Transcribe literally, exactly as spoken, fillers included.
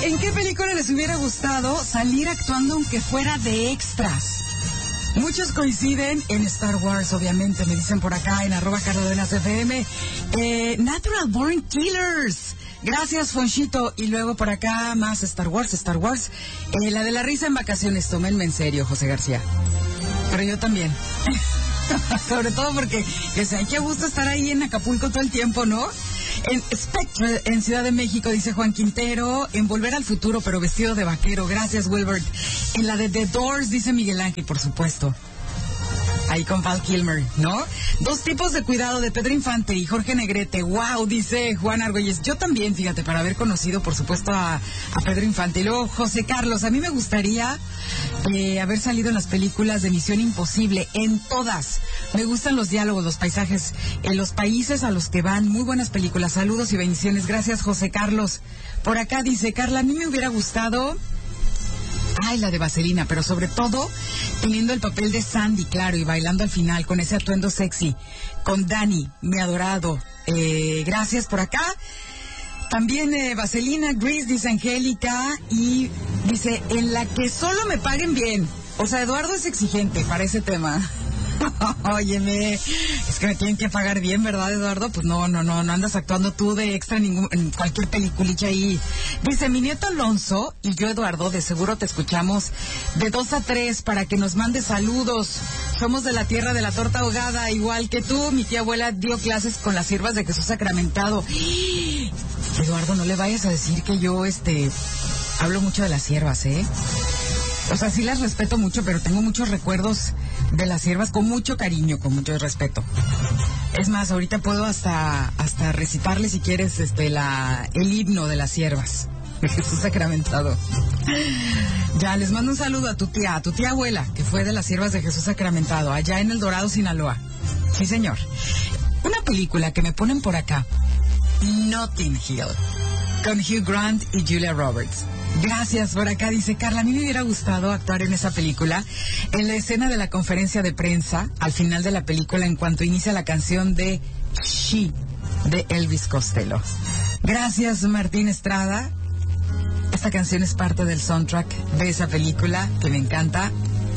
¿En qué película les hubiera gustado salir actuando aunque fuera de extras? Muchos coinciden en Star Wars, obviamente, me dicen por acá en arroba Cárdenas F M. Eh, Natural Born Killers. Gracias, Fonchito. Y luego por acá más Star Wars, Star Wars. Eh, la de la risa en vacaciones, tómenme en serio, José García. Pero yo también. Sobre todo porque, que sea, qué gusto estar ahí en Acapulco todo el tiempo, ¿no? En Spectre, en Ciudad de México, dice Juan Quintero. En Volver al Futuro, pero vestido de vaquero. Gracias, Wilbert. En la de The Doors, dice Miguel Ángel, por supuesto. Ahí con Val Kilmer, ¿no? Dos tipos de cuidado de Pedro Infante y Jorge Negrete. Wow, dice Juan Argüelles. Yo también, fíjate, para haber conocido, por supuesto, a, a Pedro Infante. Y luego José Carlos. A mí me gustaría eh, haber salido en las películas de Misión Imposible, en todas. Me gustan los diálogos, los paisajes, en los países a los que van. Muy buenas películas. Saludos y bendiciones. Gracias, José Carlos. Por acá dice Carla, a mí me hubiera gustado... Ay, la de Vaselina, pero sobre todo teniendo el papel de Sandy, claro, y bailando al final con ese atuendo sexy, con Dani, mi adorado. Eh, gracias por acá. También eh, Vaselina, Grease, dice Angélica, y dice, en la que solo me paguen bien. O sea, Eduardo es exigente para ese tema. Óyeme, es que me tienen que pagar bien, ¿verdad, Eduardo? Pues no, no, no, no andas actuando tú de extra en, ningún, en cualquier peliculilla ahí. Dice, mi nieto Alonso y yo, Eduardo, de seguro te escuchamos de dos a tres para que nos mandes saludos. Somos de la tierra de la torta ahogada, igual que tú. Mi tía abuela dio clases con las siervas de Jesús Sacramentado. Eduardo, no le vayas a decir que yo, este, hablo mucho de las siervas, ¿eh? O sea, sí las respeto mucho, pero tengo muchos recuerdos de las siervas con mucho cariño, con mucho respeto. Es más, ahorita puedo hasta hasta recitarle, si quieres, este la el himno de las siervas de Jesús Sacramentado. Ya, les mando un saludo a tu tía, a tu tía abuela, que fue de las siervas de Jesús Sacramentado, allá en El Dorado, Sinaloa. Sí, señor. Una película que me ponen por acá, Notting Hill, con Hugh Grant y Julia Roberts. Gracias, por acá dice Carla, a mí me hubiera gustado actuar en esa película, en la escena de la conferencia de prensa, al final de la película, en cuanto inicia la canción de She, de Elvis Costello. Gracias, Martín Estrada. Esta canción es parte del soundtrack de esa película, que me encanta.